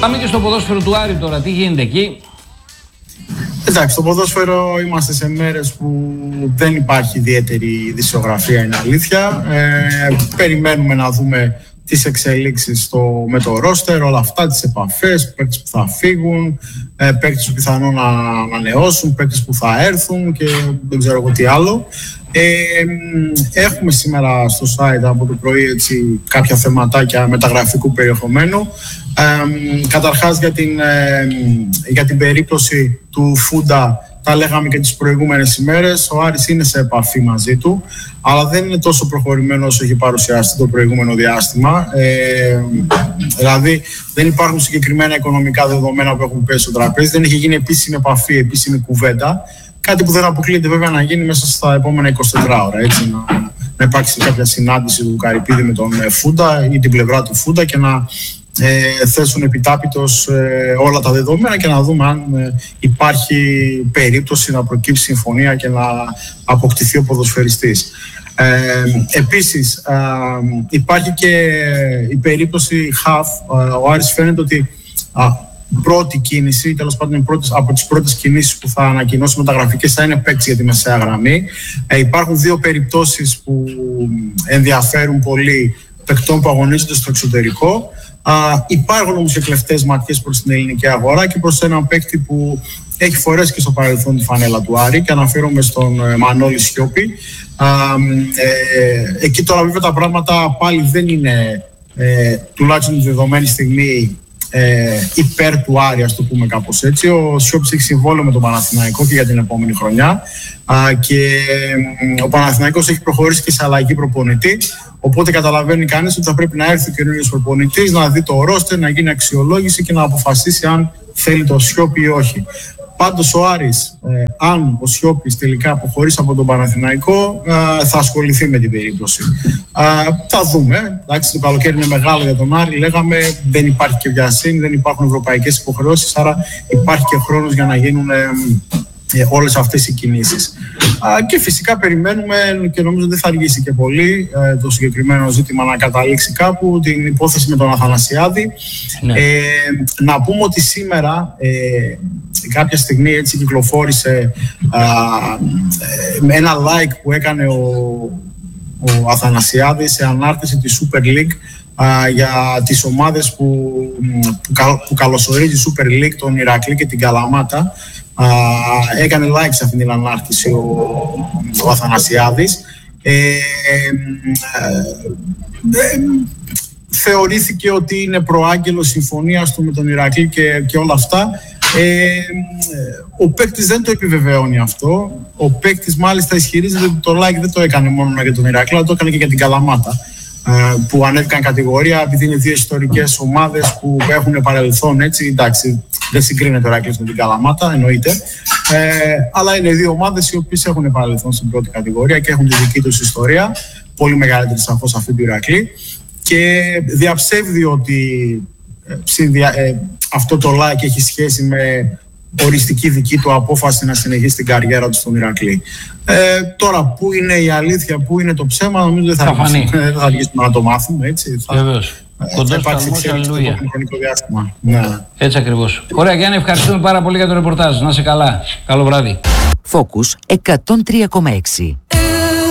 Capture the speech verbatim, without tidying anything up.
Πάμε και στο ποδόσφαιρο του Άρη τώρα. Τι γίνεται εκεί? Εντάξει, στο ποδόσφαιρο είμαστε σε μέρες που δεν υπάρχει ιδιαίτερη ειδησιογραφία, είναι αλήθεια. Ε, περιμένουμε να δούμε τις εξελίξεις στο, με το ρόστερ, όλα αυτά, τις επαφές, παίκτες που θα φύγουν, ε, παίκτες που πιθανόν να ανανεώσουν, παίκτες που θα έρθουν και δεν ξέρω εγώ τι άλλο. Ε, έχουμε σήμερα στο site από το πρωί έτσι, κάποια θεματάκια μεταγραφικού περιεχομένου. Ε, καταρχάς για την, ε, για την περίπτωση του Φούντα, τα λέγαμε και τις προηγούμενες ημέρες, ο Άρης είναι σε επαφή μαζί του, αλλά δεν είναι τόσο προχωρημένο όσο έχει παρουσιάσει το προηγούμενο διάστημα. Ε, δηλαδή δεν υπάρχουν συγκεκριμένα οικονομικά δεδομένα που έχουν πέσει στο τραπέζι, δεν έχει γίνει επίσημη επαφή, επίσημη κουβέντα. Κάτι που δεν αποκλείεται βέβαια να γίνει μέσα στα επόμενα εικοσιτέσσερις ώρα. Έτσι, να, να υπάρξει κάποια συνάντηση του Καρυπίδη με τον Φούντα ή την πλευρά του Φούντα και να ε, θέσουν επιτάπητος ε, όλα τα δεδομένα και να δούμε αν ε, υπάρχει περίπτωση να προκύψει συμφωνία και να αποκτηθεί ο ποδοσφαιριστής. Ε, επίσης, ε, υπάρχει και η περίπτωση Χαφ. Ε, ο Άρης φαίνεται ότι α, πρώτη κίνηση, τέλος πάντων πρώτες, από τις πρώτες κινήσεις που θα ανακοινώσει μεταγραφικές θα είναι παίκτης για τη μεσαία γραμμή. Ε, υπάρχουν δύο περιπτώσεις που ενδιαφέρουν πολύ παικτών που αγωνίζονται στο εξωτερικό. Α, υπάρχουν όμως και κλεφτές ματιές προς την ελληνική αγορά και προς έναν παίκτη που έχει φορέσει και στο παρελθόν τη φανέλα του Άρη και αναφέρομαι στον ε, Μανώλη Σιώπη. Α, ε, εκεί τώρα βέβαια τα πράγματα πάλι δεν είναι ε, τουλάχιστον τη δεδομένη στιγμή Ε, υπέρ του Άρη, ας το πούμε κάπως έτσι. Ο Σιώπης έχει συμβόλαιο με τον Παναθηναϊκό και για την επόμενη χρονιά α, και ε, ο Παναθηναϊκός έχει προχωρήσει και σε αλλαγή προπονητή, οπότε καταλαβαίνει κανείς ότι θα πρέπει να έρθει ο καινούριος προπονητής, να δει το ρόστερ, να γίνει αξιολόγηση και να αποφασίσει αν θέλει το Σιώπη ή όχι. Πάντως ο Άρης, ε, αν ο Σιώπης τελικά αποχωρήσει από τον Παναθηναϊκό, ε, θα ασχοληθεί με την περίπτωση. Ε, θα δούμε. Εντάξει, το καλοκαίρι είναι μεγάλο για τον Άρη. Λέγαμε, δεν υπάρχει και βιασύνη, δεν υπάρχουν ευρωπαϊκές υποχρεώσεις, άρα υπάρχει και χρόνος για να γίνουν ε, ε, όλες αυτές οι κινήσεις. Ε, και φυσικά περιμένουμε, και νομίζω δεν θα αργήσει και πολύ ε, το συγκεκριμένο ζήτημα να καταλήξει κάπου, την υπόθεση με τον Αθανασιάδη. Ναι. Ε, να πούμε ότι σήμερα ε, κάποια στιγμή έτσι κυκλοφόρησε α, ε, ένα like που έκανε ο, ο Αθανασιάδης σε ανάρτηση της Super League α, για τις ομάδες που, που, που καλωσορίζει η Super League, τον Ηρακλή και την Καλαμάτα. Α, έκανε like σε αυτήν την ανάρτηση ο, ο Αθανασιάδης. Ε, ε, ε, θεωρήθηκε ότι είναι προάγγελος συμφωνίας του με τον Ηρακλή και, και όλα αυτά. Ε, ο παίκτης δεν το επιβεβαιώνει αυτό. Ο παίκτης μάλιστα ισχυρίζεται ότι το like δεν το έκανε μόνο για τον Ηρακλή, αλλά το έκανε και για την Καλαμάτα, που ανέβηκαν κατηγορία επειδή είναι δύο ιστορικές ομάδες που έχουν παρελθόν, έτσι. Εντάξει, δεν συγκρίνεται ο Ηρακλής με την Καλαμάτα, εννοείται. Ε, αλλά είναι δύο ομάδες οι οποίες έχουν παρελθόν στην πρώτη κατηγορία και έχουν τη δική τους ιστορία, πολύ μεγαλύτερη σαφώς αυτή του Ηρακλή. Και διαψεύδει ότι ε, ε, αυτό το like έχει σχέση με οριστική δική του απόφαση να συνεχίσει την καριέρα του στον Ηρακλή. Ε, τώρα, πού είναι η αλήθεια, πού είναι το ψέμα, νομίζω δεν θα, θα, αργήσουμε, δεν θα αργήσουμε να το μάθουμε. Έτσι. Βεβαίως. Θα υπάρξει εξέλιξη στο χρονικό διάστημα. Ναι. Έτσι ακριβώς. Ωραία, Γιάννη, ευχαριστούμε πάρα πολύ για το ρεπορτάζ. Να είσαι καλά. Καλό βράδυ. Focus εκατόν τρία κόμμα έξι.